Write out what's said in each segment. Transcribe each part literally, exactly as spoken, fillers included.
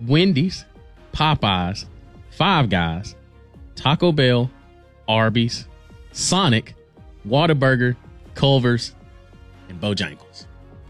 Wendy's, Popeyes, Five Guys, Taco Bell, Arby's, Sonic, Whataburger, Culver's, and Bojangles.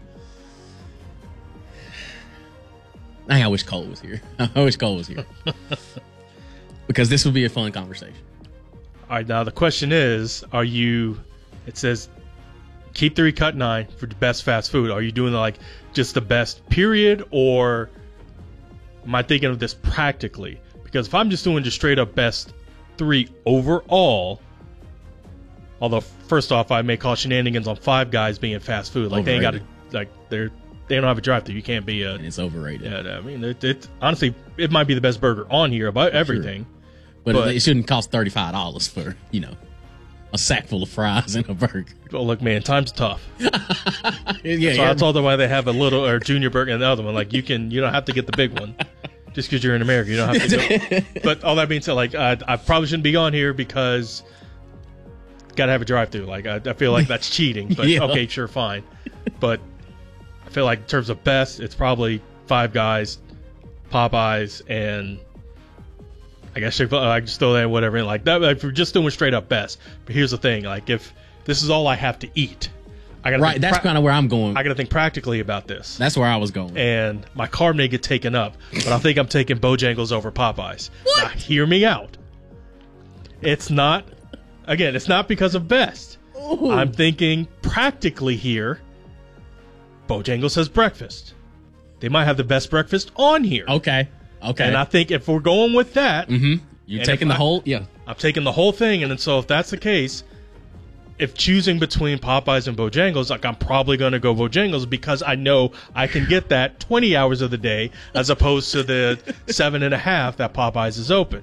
I wish Cole was here. I wish Cole was here. Because this would be a fun conversation. All right, now the question is, are you, it says, keep three, cut nine for the best fast food. Are you doing like just the best period, or am I thinking of this practically? Because if I'm just doing just straight up best three overall, although first off, I may call shenanigans on Five Guys being fast food. Like overrated. They ain't got to, like they're, they don't have a drive-thru. You can't be a. And it's overrated. Yeah, I mean, it, it honestly, it might be the best burger on here about for everything. Sure. But, but it shouldn't cost thirty-five dollars for, you know, a sack full of fries and a burger. Well, look, man, time's tough. yeah, so yeah. I told them why they have a little or junior burger and the other one. Like, you can, you don't have to get the big one just because you're in America. You don't have to go. But all that being said, like, I, I probably shouldn't be on here because got to have a drive-thru. Like, I, I feel like that's cheating. But yeah. Okay, sure, fine. But I feel like in terms of best, it's probably Five Guys, Popeyes, and I guess Chick-fil-A, I just throw that in whatever. Like that, if we're just doing straight up best. But here's the thing: like if this is all I have to eat, I gotta right. That's pra- kind of where I'm going. I gotta think practically about this. That's where I was going. And my carb may get taken up, but I think I'm taking Bojangles over Popeyes. What? Now, hear me out. It's not. Again, it's not because of best. Ooh. I'm thinking practically here. Bojangles has breakfast. They might have the best breakfast on here. Okay. Okay. And I think if we're going with that, mm-hmm. you're taking the I, whole, yeah. I'm taking the whole thing. And then, so if that's the case, if choosing between Popeyes and Bojangles, like I'm probably going to go Bojangles because I know I can get that twenty hours of the day as opposed to the seven and a half that Popeyes is open.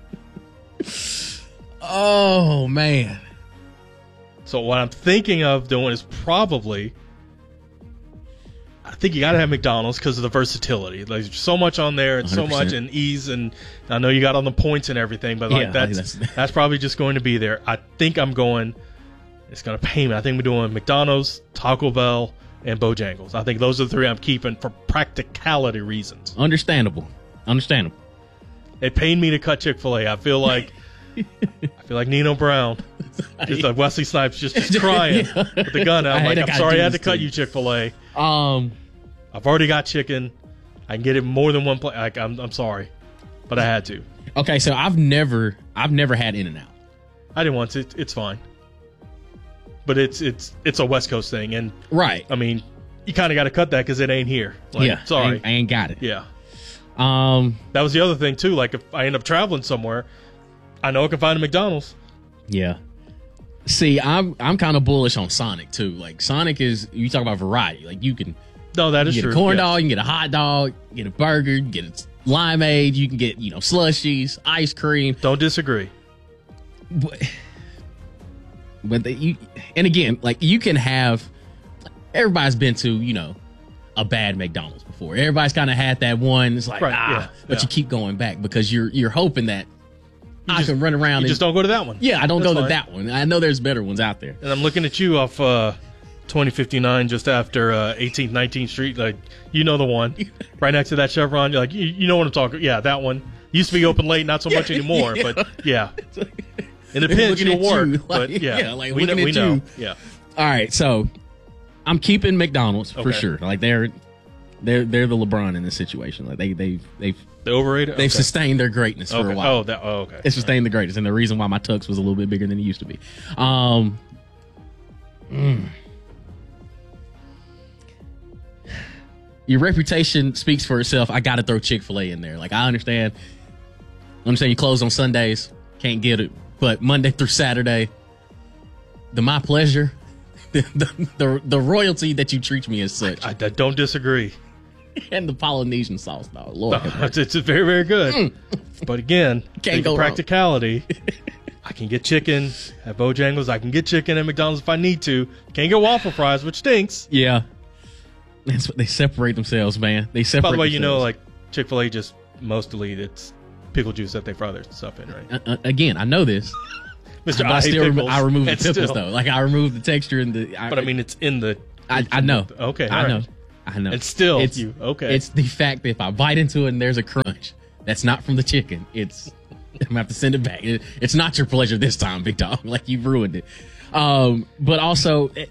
Oh, man. So what I'm thinking of doing is probably, I think you got to have McDonald's because of the versatility. There's so much on there and so much and ease, and I know you got on the points and everything, but like yeah, that's, that's that's probably just going to be there. I think I'm going, it's going to pay me. I think we're doing McDonald's, Taco Bell, and Bojangles. I think those are the three I'm keeping for practicality reasons. Understandable. Understandable. It pained me to cut Chick-fil-A. I feel like I feel like Nino Brown. Just like Wesley Snipes just, just crying yeah. with the gun out. I'm like, I'm sorry I had to cut too. you, Chick-fil-A. Um, I've already got chicken. I can get it more than one place. Like, I'm I'm sorry, but I had to. Okay, so I've never I've never had In-N-Out. I didn't want to. It, it's fine, but it's it's it's a West Coast thing, and right. I mean, you kind of got to cut that because it ain't here. Like, yeah, sorry, I ain't, I ain't got it. Yeah. Um, that was the other thing too. Like if I end up traveling somewhere, I know I can find a McDonald's. Yeah. See, I'm I'm kind of bullish on Sonic too. Like Sonic is, you talk about variety. Like you can, no, that is you get true. a corn yes. dog, you can get a hot dog, you get a burger, you can get a limeade, you can get, you know, slushies, ice cream. Don't disagree. But, but the, you, and again, like you can have. Everybody's been to, you know, a bad McDonald's before. Everybody's kind of had that one. It's like right, ah, yeah, but yeah. you keep going back because you're you're hoping that. You I just, can run around. You and, just don't go to that one. Yeah, I don't That's go fine. to that one. I know there's better ones out there. And I'm looking at you off uh, twenty fifty-nine, just after uh, eighteenth, nineteenth Street. Like you know the one right next to that Chevron. You're like you, you know what I'm talking. Yeah, that one used to be open late, not so much anymore. yeah. But yeah, in the pinch it'll work. You, but like, yeah, yeah, like we know. looking We at know. you. Yeah. All right, so I'm keeping McDonald's for Okay. sure. Like they're they're they're the LeBron in this situation. Like they they they've The overrated. they've okay. sustained their greatness for okay. a while. Oh, that. Oh, okay. They sustained the greatness, and the reason why my tux was a little bit bigger than it used to be. Um, mm. Your reputation speaks for itself. I got to throw Chick-fil-A in there. Like I understand, I understand you close on Sundays, can't get it, but Monday through Saturday, the my pleasure, the the the, the royalty that you treat me as such, I, I don't disagree. and the Polynesian sauce, dog. Lord, No, it's, it's very, very good. Mm. But again, think go of wrong. practicality. I can get chicken at Bojangles. I can get chicken at McDonald's if I need to. Can't get waffle fries, which stinks. yeah. That's what they separate themselves, man. They separate. By the way, you know, themselves. like Chick-fil-A, just mostly it's pickle juice that they fry their stuff in, right? Uh, uh, again, I know this. Mister But I I hate still remo- pickles. I remove the and pickles still- though. Like I remove the texture and the. I, But I mean, it's in the. I, I know. Okay, I all know. right. I know. And still, it's, you okay? It's the fact that if I bite into it and there's a crunch, that's not from the chicken. It's I'm gonna have to send it back. It, it's not your pleasure this time, big dog. Like you've ruined it. Um, but also, it,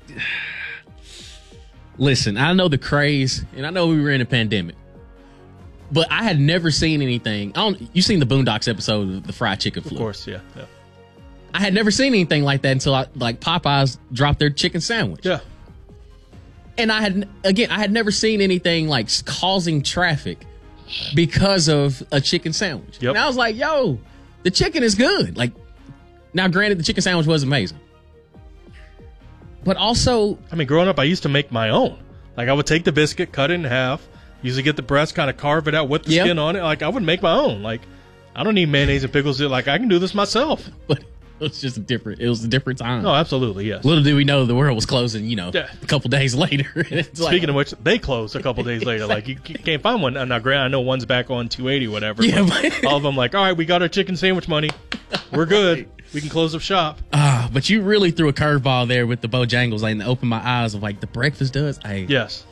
listen, I know the craze, and I know we were in a pandemic, but I had never seen anything. I don't. You seen the Boondocks episode of the fried chicken flu? Of course, yeah, yeah. I had never seen anything like that until I, like Popeyes dropped their chicken sandwich. Yeah. And I had, again, I had never seen anything like causing traffic because of a chicken sandwich. Yep. And I was like, yo, the chicken is good. Like, now granted, the chicken sandwich was amazing. But also, I mean, growing up, I used to make my own. Like, I would take the biscuit, cut it in half, usually get the breast, kind of carve it out with the Yep. skin on it. Like, I would make my own. Like, I don't need mayonnaise and pickles. Like, I can do this myself. but it was just a different, it was a different time. No, absolutely, yes. Little did we know the world was closing, you know, Yeah. a couple days later. It's like, Speaking of which, they closed a couple days later. Like, you c- can't find one. Now, granted, I know one's back on two eighty, whatever. Yeah, but but- all of them like, all right, we got our chicken sandwich money. We're good. We can close up shop. Ah, but you really threw a curveball there with the Bojangles, like, and opened my eyes of like the breakfast does. Hey, Yes.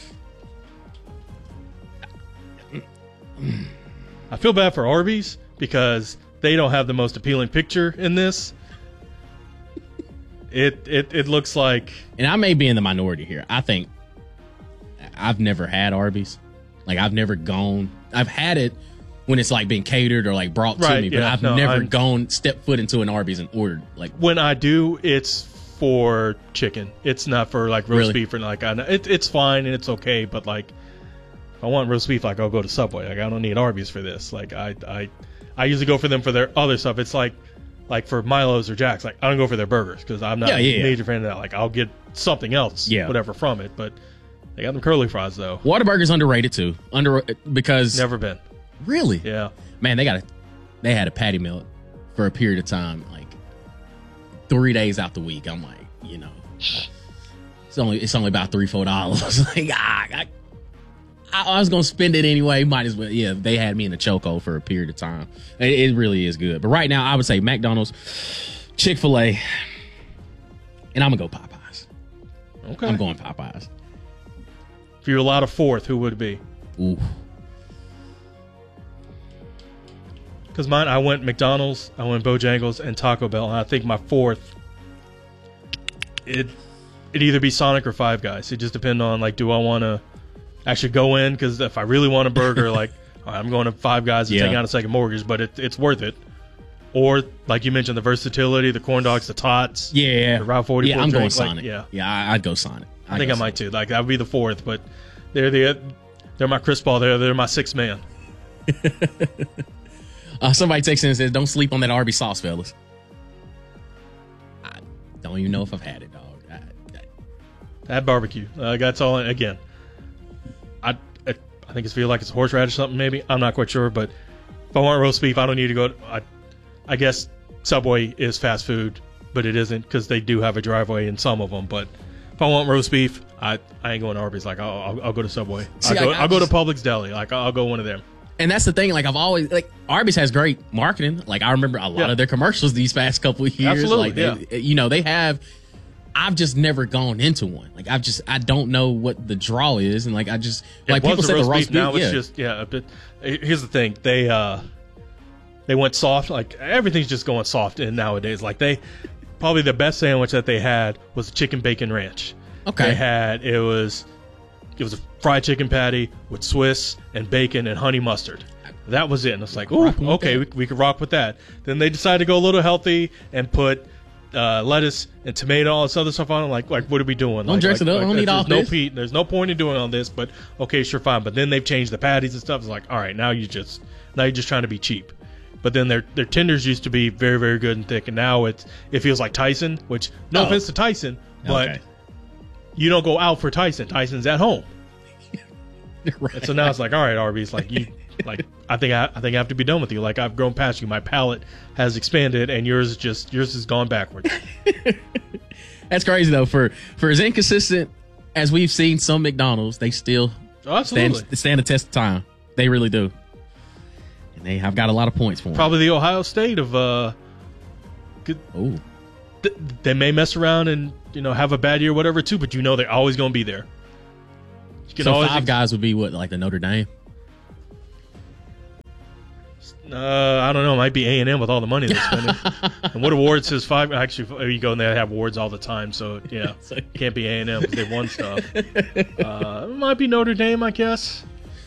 I feel bad for Arby's because they don't have the most appealing picture in this. It it it looks like and I may be in the minority here. I think I've never had Arby's. Like I've never gone. I've had it when it's like being catered or like brought to Right, me, but yeah, I've no, never I'm- gone step foot into an Arby's and ordered. Like when I do, it's for chicken. It's not for like roast Really? beef or like I know it, it's fine and it's okay, but like if I want roast beef, like I'll go to Subway. Like I don't need Arby's for this. Like I I I usually go for them for their other stuff. It's like like for Milo's or Jack's. Like I don't go for their burgers because I'm not Yeah, yeah, a yeah. major fan of that. Like I'll get something else, Yeah. whatever from it. But they got them curly fries though. Whataburger's underrated too. Under because Never been. really, Yeah. man, they got a they had a patty melt for a period of time, like three days out the week. I'm like, you know, it's only it's only about three four dollars. Like ah, I, I, I was gonna spend it anyway. Might as well. Yeah, they had me in a chokehold for a period of time. It, it really is good. But right now, I would say McDonald's, Chick-fil-A, and I'm gonna go Popeyes. Okay. I'm going Popeyes. If you're allowed a fourth, who would it be? Ooh, Because mine, I went McDonald's, I went Bojangles, and Taco Bell, and I think my fourth, it it'd either be Sonic or Five Guys. It just depends on like, do I want to actually go in? Because if I really want a burger, like all right, I'm going to Five Guys and Yeah. taking out a second mortgage, but it, it's worth it. Or like you mentioned, the versatility, the corn dogs, the tots. yeah, The Route forty-four yeah. I'm going drink, like, Sonic. yeah. yeah, I, I'd go Sonic. I think I might too. Like that would be the fourth, but they're the they're my Chris Paul. They're they're my sixth man. Uh, somebody texts in and says, "Don't sleep on that Arby's sauce, fellas." I don't even know if I've had it, dog. I, I, That barbecue. Uh, that's all. Again, I I, I think it's feel like it's horseradish or something. Maybe I'm not quite sure, but if I want roast beef, I don't need to go. To, I I guess Subway is fast food, but it isn't because they do have a driveway in some of them. But if I want roast beef, I, I ain't going to Arby's. Like I'll I'll, I'll go to Subway. See, I'll, go, I- I I'll go to just- Publix Deli. Like I'll, I'll go one of them. and that's the thing. Like I've always like Arby's has great marketing. Like I remember a lot Yeah. of their commercials these past couple of years. Absolutely, like they, you know, they have. I've just never gone into one. Like I've just I don't know what the draw is, and like I just like It was people the say the roast roast beef. Now beef. it's Yeah, just yeah. A bit, here's the thing. They uh they went soft. Like everything's just going soft in nowadays. Like they probably the best sandwich that they had was the chicken bacon ranch. Okay. They had it was it was a fried chicken patty with Swiss and bacon and honey mustard. That was it. And it's like, ooh, Rocking with okay, we, that. we could rock with that. Then they decided to go a little healthy and put uh, lettuce and tomato, all this other stuff on it. Like, like what are we doing? Don't like, dress like, it up. like, Don't need there's all no this. Pete, there's no point in doing all this, but okay, sure, fine. But then they've changed the patties and stuff. It's like, all right, now you just now you're just trying to be cheap. But then their their tenders used to be very, very good and thick, and now it's it feels like Tyson. Which no Oh. offense to Tyson, but Okay. you don't go out for Tyson. Tyson's at home. Right. And so now it's like, all right, Arby's, like you, like I think I, I think I have to be done with you. Like I've grown past you. My palate has expanded, and yours is just yours has gone backwards. That's crazy though. For for as inconsistent as we've seen some McDonald's, they still Oh, stand absolutely. stand the test of time. They really do, and they have got a lot of points for them. Probably the Ohio State of uh, good, Oh, th- they may mess around and you know have a bad year, whatever, too. But you know they're always going to be there. You can So always five guys would be what, like the Notre Dame? Uh, I don't know. It might be A and M with all the money they're spending. And what awards says five? Actually, there you go, and they have awards all the time. So yeah, it can't be A and M because they won stuff. Uh, it might be Notre Dame, I guess.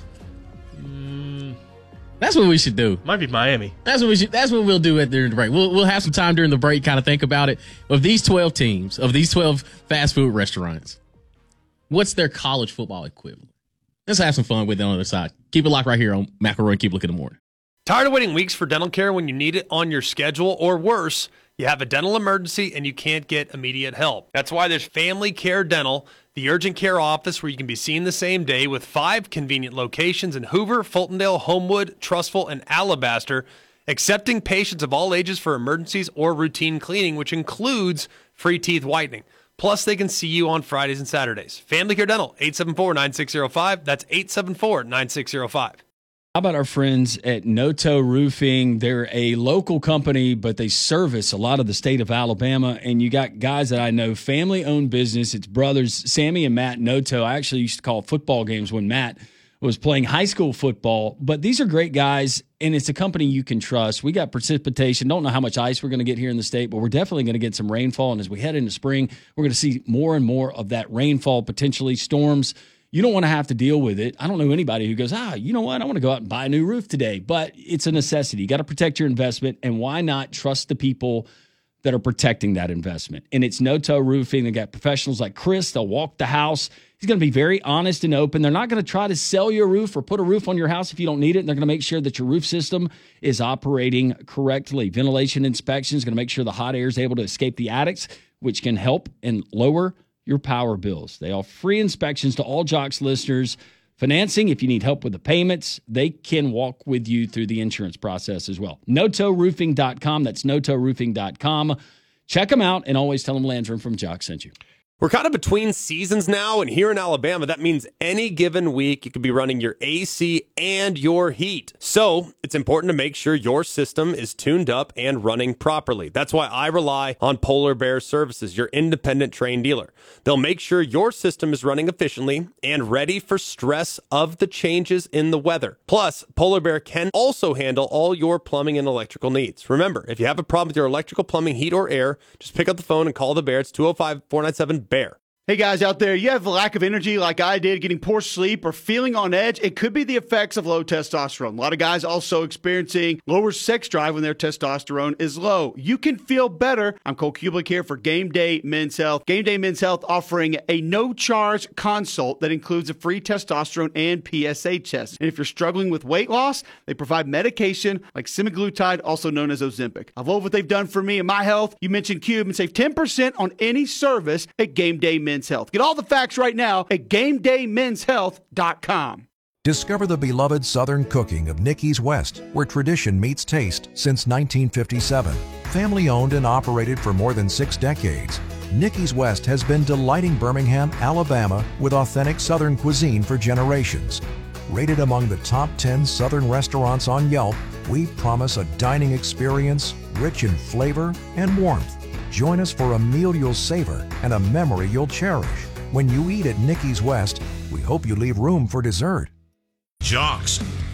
Mm, That's what we should do. might be Miami. That's what we should. That's what we'll do at during the break. We'll we'll have some time during the break, kind of think about it. Of these twelve teams, of these twelve fast food restaurants, what's their college football equivalent? Let's have some fun with it on the other side. Keep it locked right here on McElroy and Keep Looking in the Morning. Tired of waiting weeks for dental care when you need it on your schedule, or worse, you have a dental emergency and you can't get immediate help? That's why there's Family Care Dental, the urgent care office where you can be seen the same day, with five convenient locations in Hoover, Fultondale, Homewood, Trustful, and Alabaster, accepting patients of all ages for emergencies or routine cleaning, which includes free teeth whitening. Plus, they can see you on Fridays and Saturdays. Family Care Dental, eight seven four, nine six zero five. That's eight seven four, nine six zero five. How about our friends at Noto Roofing? They're a local company, but they service a lot of the state of Alabama. And you got guys that I know, family-owned business. It's brothers, Sammy and Matt Noto. I actually used to call football games when Matt was playing high school football. But these are great guys, and it's a company you can trust. We got precipitation. Don't know how much ice we're going to get here in the state, but we're definitely going to get some rainfall. And as we head into spring, we're going to see more and more of that rainfall, potentially storms. You don't want to have to deal with it. I don't know anybody who goes, ah, you know what? I want to go out and buy a new roof today. But it's a necessity. You got to protect your investment. And why not trust the people that are protecting that investment? And it's Noto Roofing. They got professionals like Chris. They'll walk the house. He's going to be very honest and open. They're not going to try to sell you a roof or put a roof on your house if you don't need it. And they're going to make sure that your roof system is operating correctly. Ventilation inspection is going to make sure the hot air is able to escape the attics, which can help and lower your power bills. They offer free inspections to all Jocks listeners. Financing, if you need help with the payments, they can walk with you through the insurance process as well. Noto Roofing dot com. That's Noto Roofing dot com. Check them out, and always tell them Landrum from Jocks sent you. We're kind of between seasons now, and here in Alabama, that means any given week you could be running your A C and your heat. So it's important to make sure your system is tuned up and running properly. That's why I rely on Polar Bear Services, your independent Trane dealer. They'll make sure your system is running efficiently and ready for stress of the changes in the weather. Plus, Polar Bear can also handle all your plumbing and electrical needs. Remember, if you have a problem with your electrical, plumbing, heat, or air, just pick up the phone and call the Bear. It's two oh five, four nine seven, B E A R. Hey guys out there, you have a lack of energy like I did, getting poor sleep or feeling on edge. It could be the effects of low testosterone. A lot of guys also experiencing lower sex drive when their testosterone is low. You can feel better. I'm Cole Kublik here for Game Day Men's Health. Game Day Men's Health offering a no-charge consult that includes a free testosterone and P S A test. And if you're struggling with weight loss, they provide medication like semaglutide, also known as Ozempic. I love what they've done for me and my health. You mentioned Cube and save ten percent on any service at Game Day Men's Health. Get all the facts right now at game day men's health dot com. Discover the beloved Southern cooking of Nicky's West, where tradition meets taste since nineteen fifty-seven. Family owned and operated for more than six decades, Nicky's West has been delighting Birmingham, Alabama with authentic Southern cuisine for generations. Rated among the top ten Southern restaurants on Yelp, we promise a dining experience rich in flavor and warmth. Join us for a meal you'll savor and a memory you'll cherish. When you eat at Nicky's West, we hope you leave room for dessert. Jocks,